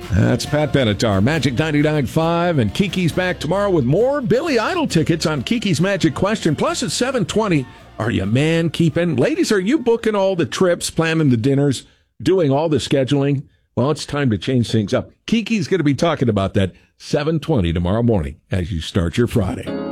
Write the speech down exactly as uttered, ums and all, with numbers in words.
That's Pat Benatar, Magic ninety-nine point five, and Kiki's back tomorrow with more Billy Idol tickets on Kiki's Magic Question. Plus, at seven twenty, are you man keeping? Ladies, are you booking all the trips, planning the dinners, doing all the scheduling? Well, it's time to change things up. Kiki's going to be talking about that seven twenty tomorrow morning as you start your Friday.